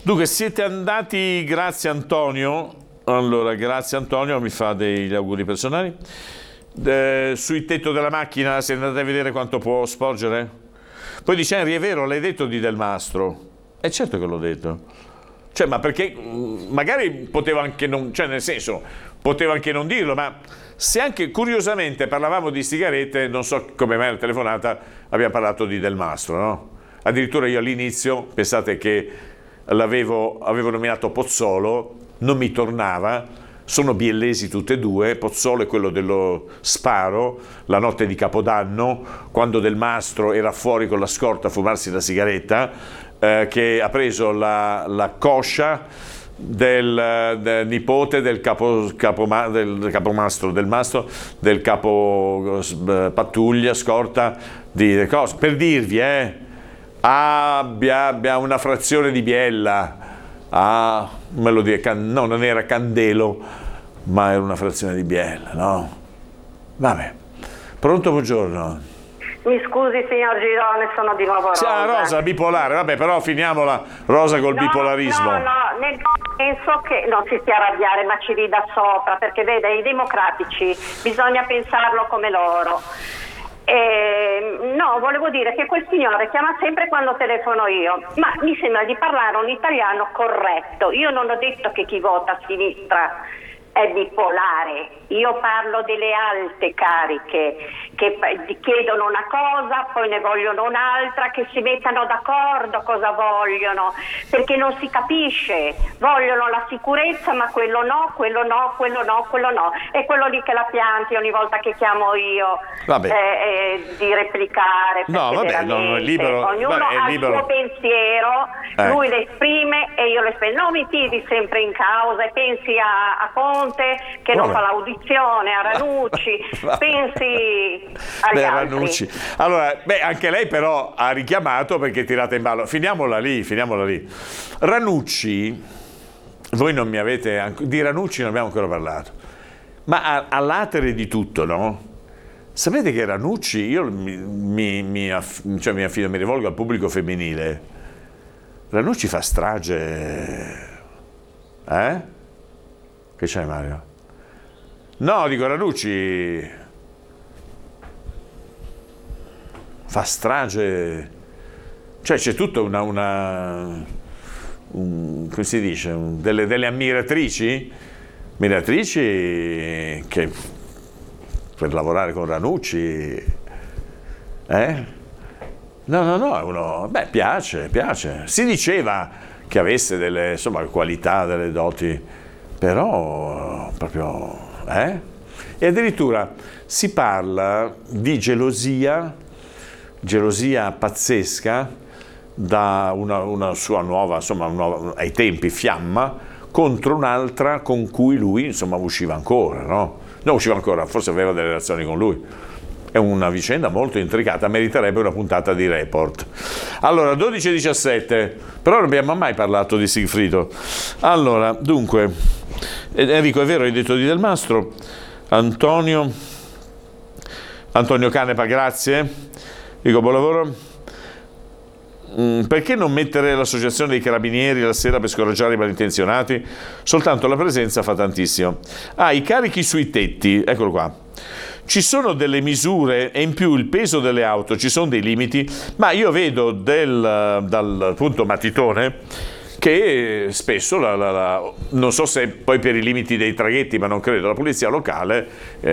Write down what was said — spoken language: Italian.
Dunque, siete andati, grazie Antonio. Allora, grazie Antonio, mi fa degli auguri personali. Sui tetto della macchina, siete andati a vedere quanto può sporgere? Poi dice Henry, è vero, l'hai detto di Del Mastro? È certo che l'ho detto. Cioè, ma perché magari potevo anche non, cioè nel senso, potevo anche non dirlo, ma se anche curiosamente parlavamo di sigarette, non so come mai la telefonata abbiamo parlato di Del Mastro, no? Addirittura io all'inizio, pensate che avevo nominato Pozzolo, non mi tornava, sono biellesi tutte e due, Pozzolo è quello dello sparo, la notte di Capodanno, quando Del Mastro era fuori con la scorta a fumarsi la sigaretta, che ha preso la coscia del nipote del capo pattuglia, scorta di cose, per dirvi, abbia una frazione di biella, me lo dire, no, non era Candelo, ma era una frazione di biella, no? Vabbè. Pronto, buongiorno. Mi scusi signor Girone, sono di nuovo Rosa. Rosa, bipolare, vabbè, però finiamola, Rosa, col bipolarismo. No, nel senso che non si stia a arrabbiare, ma ci rida sopra, perché vede, i democratici bisogna pensarlo come loro. No, volevo dire che quel signore chiama sempre quando telefono io, ma mi sembra di parlare un italiano corretto. Io non ho detto che chi vota a sinistra è bipolare, io parlo delle alte cariche che chiedono una cosa, poi ne vogliono un'altra, che si mettano d'accordo cosa vogliono, perché non si capisce, vogliono la sicurezza ma quello no, quello no, quello no, quello no, è quello lì che la pianti ogni volta che chiamo io di replicare, no, vabbè, no, è libero, ognuno ha il suo pensiero, lui lo esprime e io lo esprimo, non mi tiri sempre in causa e pensi a Conte che non fa l'audizione, a Ranucci, pensi agli altri. Ranucci. Allora, anche lei però ha richiamato perché tirate in ballo. Finiamola lì. Ranucci, voi non mi avete, di Ranucci non abbiamo ancora parlato, ma all'atere di tutto, no? Sapete che Ranucci, io mi rivolgo al pubblico femminile, Ranucci fa strage, Che c'hai, Mario? No, dico, Ranucci fa strage, cioè c'è tutta come si dice, delle ammiratrici che per lavorare con Ranucci, no, piace, si diceva che avesse delle, insomma, qualità, delle doti, però proprio, E addirittura si parla di gelosia pazzesca da una sua nuova, insomma, ai tempi fiamma, contro un'altra con cui lui, insomma, usciva ancora, no? Non usciva ancora, forse aveva delle relazioni con lui. È una vicenda molto intricata, meriterebbe una puntata di Report. Allora, 12:17, però non abbiamo mai parlato di Sigfrido. Allora, dunque, Enrico, è vero, hai detto di Del Mastro. Antonio Canepa, grazie. Dico, buon lavoro. Perché non mettere l'associazione dei carabinieri la sera per scoraggiare i malintenzionati? Soltanto la presenza fa tantissimo. I carichi sui tetti, eccolo qua. Ci sono delle misure e in più il peso delle auto, ci sono dei limiti, ma io vedo dal punto Matitone che spesso non so se poi per i limiti dei traghetti, ma non credo, la polizia locale